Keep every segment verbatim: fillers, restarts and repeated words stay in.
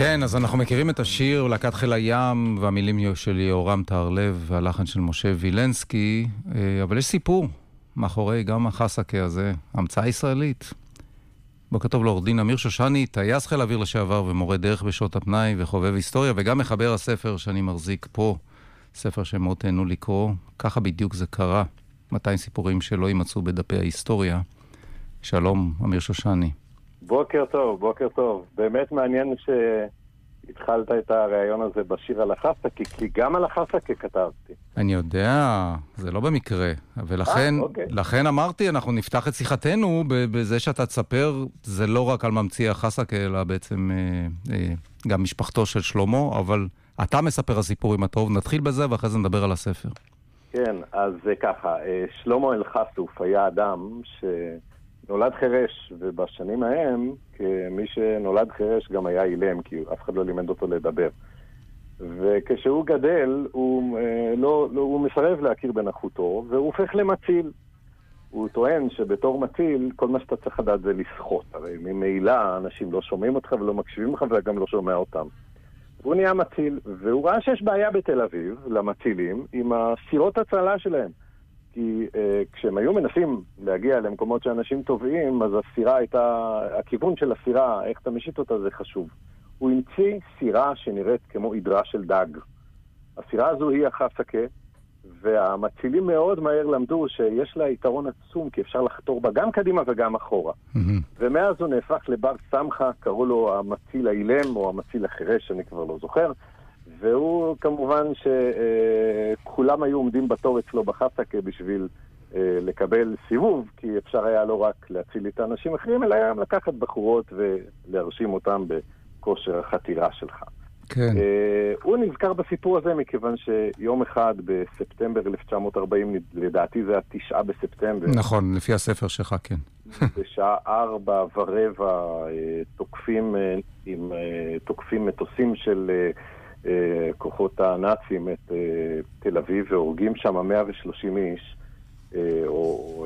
כן, אז אנחנו מכירים את השיר, להקת חיל הים, והמילים של יהורם טהרלב, והלחן של משה וילנסקי, אבל יש סיפור מאחורי גם החסקה הזה, המצאה ישראלית. בוקר טוב לעורך דין אמיר שושני, טייס חיל אוויר לשעבר ומורה דרך בשעות הפנאי וחובב היסטוריה, וגם מחבר הספר שאני מחזיק פה, ספר שמאוד תהנו לקרוא. ככה בדיוק זה קרה, מאתיים סיפורים שלא יימצאו בדפי ההיסטוריה. שלום אמיר שושני. בוקר טוב, בוקר טוב. באמת מעניין שהתחלת את הרעיון הזה בשיר על החסקה, כי גם על החסקה כתבתי. אני יודע, זה לא במקרה, ולכן 아, אוקיי. לכן אמרתי, אנחנו נפתח את שיחתנו בזה שאתה תספר, זה לא רק על ממציא החסקה, אלא בעצם אה, אה, גם משפחתו של שלמה, אבל אתה מספר הסיפורים הטוב, נתחיל בזה ואחרי זה נדבר על הספר. כן, אז זה ככה, שלמה אלחסוף היה אדם ש... נולד חרש, ובשנים ההם, כמי שנולד חרש גם היה אילם, כי אף אחד לא לימד אותו לדבר. וכשהוא גדל, הוא, לא, לא, הוא מסרב להכיר בנחותו, והוא הופך למציל. הוא טוען שבתור מציל, כל מה שאתה צריך לדעת זה לשחות. הרי ממילא אנשים לא שומעים אותך ולא מקשיבים לך וגם לא שומע אותם. והוא נהיה מציל, והוא ראה שיש בעיה בתל אביב, למצילים, עם הסירות הצלה שלהם. כי אה, כשהם היו מנסים להגיע למקומות שאנשים טובעים, אז הסירה הייתה, הכיוון של הסירה, איך אתה משית אותה, זה חשוב. הוא המציא סירה שנראית כמו עדרה של דג. הסירה הזו היא החסקה, והמצילים מאוד מהר למדו שיש לה יתרון עצום, כי אפשר לחתור בה גם קדימה וגם אחורה. Mm-hmm. ומאז הוא נהפך לבר סמכה, קראו לו המציל האילם, או המציל החרש, אני כבר לא זוכר, והוא כמובן שכולם היו עומדים בתור אצלו בחסקה בשביל לקבל סיבוב, כי אפשר היה לא רק להציל את האנשים אחרים, אלא גם לקחת בחורות ולהרשים אותם בכושר החתירה שלך. כן. הוא נזכר בסיפור הזה מכיוון שיום אחד בספטמבר אלף תשע מאות ארבעים, לדעתי זה התשעה בספטמבר. נכון, לפי הספר שלך, כן. בשעה ארבע ורבע תוקפים, תוקפים מטוסים של כוחות הנאצים את תל אביב, והורגים שם מאה ושלושים איש, או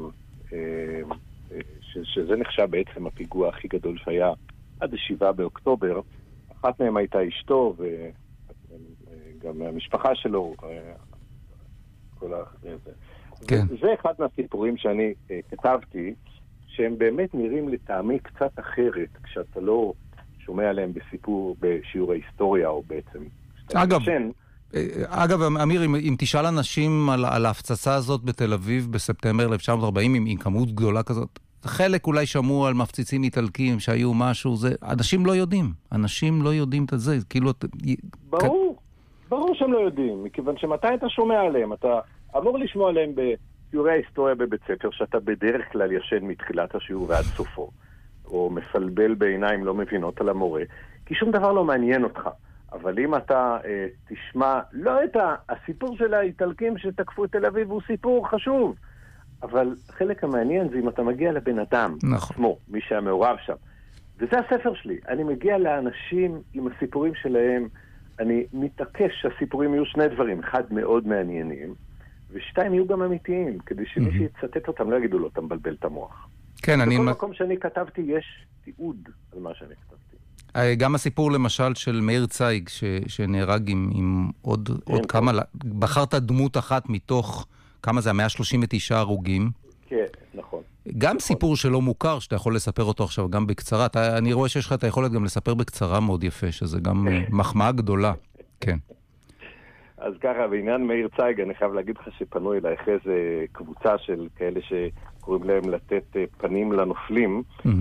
שזה נחשב בעצם הפיגוע הכי גדול שהיה עד השבעה באוקטובר. אחת מהם הייתה אשתו, וגם המשפחה שלו, כל זה. כן. זה אחד מהסיפורים שאני כתבתי, שהם באמת נראים לטעמי קצת אחרת, כשאתה לא שומע עליהם בסיפור, בשיעור ההיסטוריה, או בעצם... אגב, אגב, אמיר, אם, אם תשאל אנשים על, על ההפצצה הזאת בתל אביב בספטמבר אלף תשע מאות ארבעים, עם, עם כמות גדולה כזאת, חלק אולי שמעו על מפציצים איטלקים שהיו משהו, זה, אנשים לא יודעים, אנשים לא יודעים את זה, כאילו... ברור, כ... ברור שהם לא יודעים, מכיוון שמתי אתה שומע עליהם, אתה אמור לשמוע עליהם בשיעורי ההיסטוריה בבית ספר, שאתה בדרך כלל ישן מתחילת השיעור ועד סופו. או מפלבל בעיניים לא מבינות על המורה, כי שום דבר לא מעניין אותך. אבל אם אתה אה, תשמע, לא את הסיפור של האיטלקים שתקפו את תל אביב, הוא סיפור חשוב. אבל חלק המעניין זה אם אתה מגיע לבן אדם, נכון. עצמו, מי שהמעורב שם. וזה הספר שלי. אני מגיע לאנשים עם הסיפורים שלהם, אני מתעקש שהסיפורים יהיו שני דברים. אחד מאוד מעניינים, ושתיים יהיו גם אמיתיים, כדי שמי mm-hmm. שיצטט אותם לא יגידו לו, אתה מבלבל את המוח. כן, אני... בכל מקום שאני כתבתי יש תיעוד על מה שאני כתבתי. גם הסיפור למשל של מאיר צייג, ש... שנהרג עם, עם עוד, עוד כמה... בחרת דמות אחת מתוך כמה זה, מאה שלושים ותשעה הרוגים. כן, נכון. גם נכון. סיפור שלא מוכר, שאתה יכול לספר אותו עכשיו גם בקצרה. אתה, אני רואה שיש לך את היכולת גם לספר בקצרה מאוד יפה, שזה גם מחמאה גדולה. כן. אז ככה, בעניין מאיר צייג, אני חייב להגיד לך שפנו אליי אחרי זה קבוצה של כאלה שקוראים להם לתת פנים לנופלים,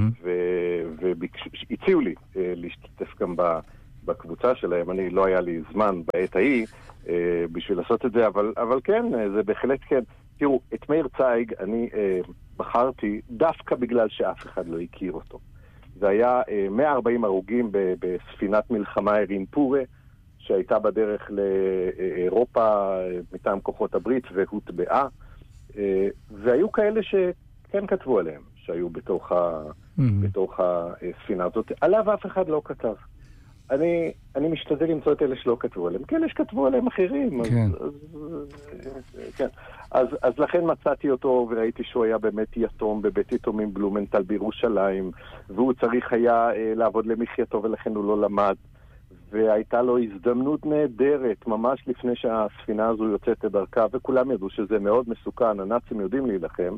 והציעו לי להשתתף גם בקבוצה שלהם. אני לא היה לי זמן בעת ההיא בשביל לעשות את זה, אבל, אבל כן, זה בהחלט כן. תראו, את מאיר צייג אני בחרתי דווקא בגלל שאף אחד לא הכיר אותו. זה היה מאה וארבעים הרוגים בספינת מלחמה אירין פורה, שהייתה בדרך לאירופה מטעם כוחות הברית והוטבעה, והיו כאלה שכן כתבו עליהם, שהיו בתוך, ה... mm-hmm. בתוך הספינה הזאת. עליו אף אחד לא כתב. אני, אני משתדל למצוא את אלה שלא כתבו עליהם, כי אלה שכתבו עליהם אחרים. כן. אז, אז, כן. אז, אז לכן מצאתי אותו וראיתי שהוא היה באמת יתום בבית יתומים בלומנטל בירושלים, והוא צריך היה אה, לעבוד למחייתו ולכן הוא לא למד. והייתה לו הזדמנות נהדרת, ממש לפני שהספינה הזו יוצאת לדרכה, וכולם ידעו שזה מאוד מסוכן, הנאצים יודעים להילחם,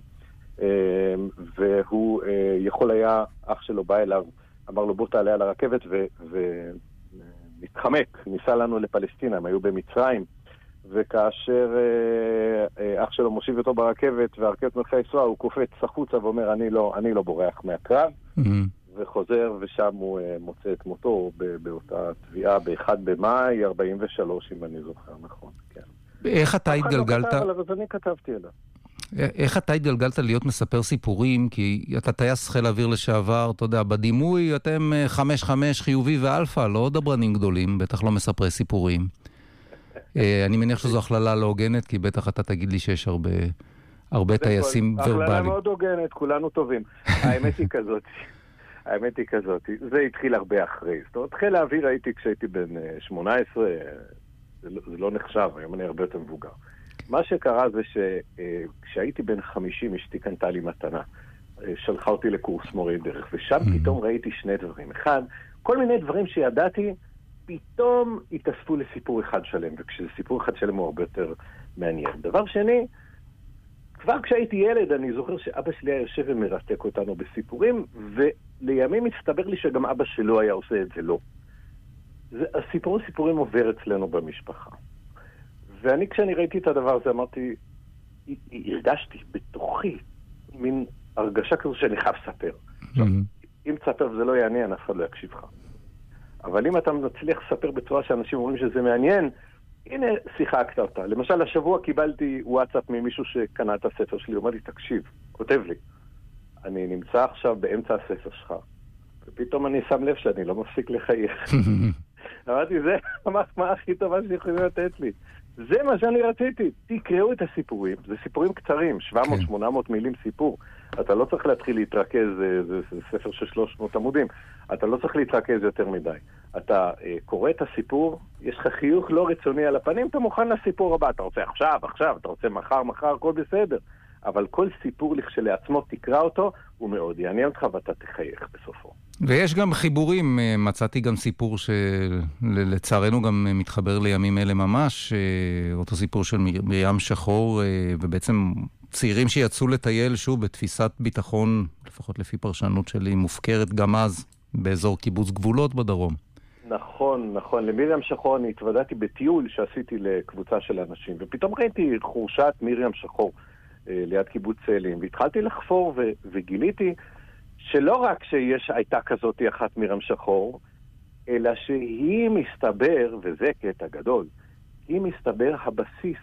והוא יכול היה, אח שלו בא אליו, אמר לו בוא תעלה על הרכבת ונתחמק, ניסה לנו לפלסטינה, הם היו במצרים, וכאשר אח שלו מושיב אותו ברכבת והרכבת מתחילה לנסוע, הוא קופץ החוצה ואומר אני לא, אני לא בורח מהקרב, וחוזר ושם הוא מוצא את מותו באותה תביעה ב-אחד במאי ארבעים ושלוש, אם אני זוכר נכון, כן. איך אתה התגלגלת? אף אחד לא כתב עליו, אז אני כתבתי עליו. איך אתה התגלגלת להיות מספר סיפורים? כי אתה טייס חיל אוויר לשעבר, אתה יודע, בדימוי אתם חמש חמש חיובי ואלפא, לא דברנים גדולים, בטח לא מספרי סיפורים. אני מניח שזו הכללה לא הוגנת, כי בטח אתה תגיד לי שיש הרבה, הרבה טייסים ורבליים. הכללה מאוד הוגנת, כולנו טובים. האמת היא כזאת, האמת היא כזאת, זה התחיל הרבה אחרי. זאת אומרת, חיל האוויר הייתי כשהייתי בן שמונה עשרה, זה לא נחשב, היום אני הרבה יותר מבוגר. מה שקרה זה שכשהייתי בן חמישים, אשתי קנתה לי מתנה. שלחה אותי לקורס מורי דרך, ושם פתאום ראיתי שני דברים. אחד, כל מיני דברים שידעתי, פתאום התאספו לסיפור אחד שלם, וכשזה סיפור אחד שלם הוא הרבה יותר מעניין. דבר שני, כבר כשהייתי ילד, אני זוכר שאבא שלי היה יושב ומרתק אותנו בסיפורים, ולימים הצטבר לי שגם אבא שלו היה עושה את זה לא. זה, הסיפור סיפורים עובר אצלנו במשפחה. ואני כשאני ראיתי את הדבר הזה אמרתי, הרגשתי בתוכי מין הרגשה כזו שאני חייב לספר. עכשיו, אם תספר וזה לא יעניין, אף אחד לא יקשיב לך. אבל אם אתה מצליח לספר בצורה שאנשים אומרים שזה מעניין, הנה שיחקת אותה. למשל, השבוע קיבלתי וואטסאפ ממישהו שקנה את הספר שלי, הוא אומר לי, תקשיב, כותב לי, אני נמצא עכשיו באמצע הספר שלך, ופתאום אני שם לב שאני לא מפסיק לחייך. אמרתי, זה המחמאה הכי טובה שיכולים לתת לי. זה מה שאני רציתי. תקראו את הסיפורים. זה סיפורים קצרים, שבע מאות שמונה מאות מילים סיפור. אתה לא צריך להתחיל להתרכז, זה, זה, זה ספר של שלוש מאות עמודים. אתה לא צריך להתרכז יותר מדי. אתה אה, קורא את הסיפור, יש לך חיוך לא רצוני על הפנים, אתה מוכן לסיפור הבא. אתה רוצה עכשיו, עכשיו, אתה רוצה מחר, מחר, הכל בסדר. אבל כל סיפור לכשלעצמו תקרא אותו, הוא מאוד יעניין אותך ואתה תחייך בסופו. ויש גם חיבורים, מצאתי גם סיפור שלצערנו גם מתחבר לימים אלה ממש, אותו סיפור של מרים שחור, ובעצם צעירים שיצאו לטייל שוב בתפיסת ביטחון, לפחות לפי פרשנות שלי, מופקרת גם אז, באזור קיבוץ גבולות בדרום. נכון, נכון. למרים שחור אני התוודעתי בטיול שעשיתי לקבוצה של אנשים, ופתאום ראיתי חורשת מרים שחור ליד קיבוץ צאלים, והתחלתי לחפור ו- וגיליתי שלא רק שיש הייתה כזאת אחת מרים שחור, אלא שהיא מסתבר, וזה קטע גדול, היא מסתבר הבסיס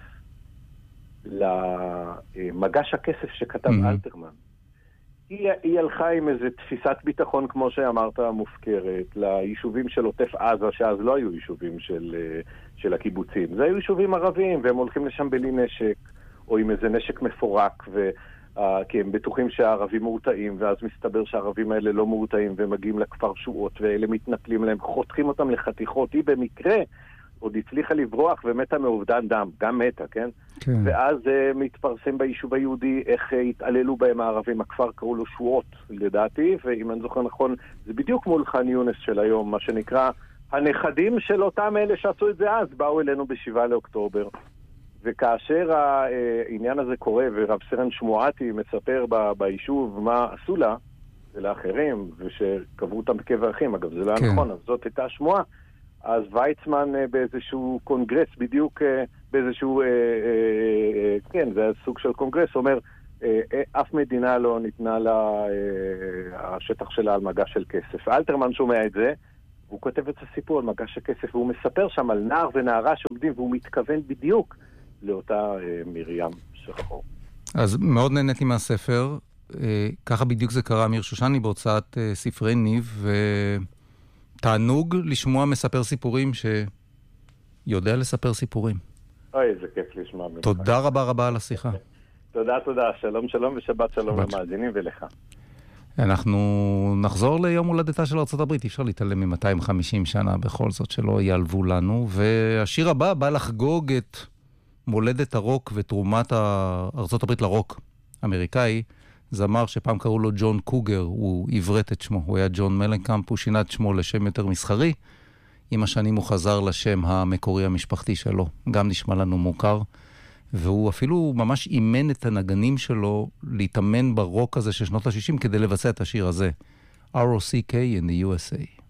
למגש הכסף שכתב mm-hmm. אלתרמן. היא, היא הלכה עם איזו תפיסת ביטחון, כמו שאמרת, מופקרת, ליישובים של עוטף עזה, שאז לא היו יישובים של, של הקיבוצים. זה היו יישובים ערבים, והם הולכים לשם בלי נשק, או עם איזה נשק מפורק, ו... Uh, כי הם בטוחים שהערבים מורתעים, ואז מסתבר שהערבים האלה לא מורתעים, והם מגיעים לכפר שועות, ואלה מתנפלים להם, חותכים אותם לחתיכות. היא במקרה עוד הצליחה לברוח ומתה מאובדן דם, גם מתה, כן? כן. ואז uh, מתפרסם ביישוב היהודי איך uh, התעללו בהם הערבים, הכפר קראו לו שועות, לדעתי, ואם אני זוכר נכון, זה בדיוק מול ח'אן יונס של היום, מה שנקרא, הנכדים של אותם אלה שעשו את זה אז, באו אלינו בשבעה לאוקטובר. וכאשר העניין הזה קורה, ורב סרן שמועתי מספר ב- ביישוב מה עשו לה, ולאחרים, ושקברו אותם בקבר אחים, אגב, זה לא היה נכון, אז זאת הייתה שמועה, אז ויצמן באיזשהו קונגרס, בדיוק באיזשהו, כן, זה היה סוג של קונגרס, אומר, אף מדינה לא ניתנה לה השטח שלה על מגש של כסף. אלתרמן שומע את זה, הוא כותב את הסיפור על מגש הכסף, והוא מספר שם על נער ונערה שעומדים, והוא מתכוון בדיוק לאותה מרים שחור. אז מאוד נהניתי מהספר, ככה בדיוק זה קרה אמיר שושני בהוצאת ספרי ניב, ותענוג לשמוע מספר סיפורים שיודע לספר סיפורים. אוי, איזה כיף לשמוע. תודה רבה רבה על השיחה. תודה, תודה. שלום, שלום ושבת שלום למאזינים ולך. אנחנו נחזור ליום הולדתה של ארצות הברית, אי אפשר להתעלם מ-מאתיים וחמישים שנה בכל זאת שלא ייעלבו לנו, והשיר הבא בא לחגוג את מולדת הרוק ותרומת ארצות הברית לרוק אמריקאי. זמר שפעם קראו לו ג'ון קוגר, הוא עברת את שמו, הוא היה ג'ון מלנקאמפ, הוא שינה את שמו לשם יותר מסחרי, עם השנים הוא חזר לשם המקורי המשפחתי שלו, גם נשמע לנו מוכר, והוא אפילו ממש אימן את הנגנים שלו להתאמן ברוק הזה של שנות ה-שישים כדי לבצע את השיר הזה, R O C K in the U S A.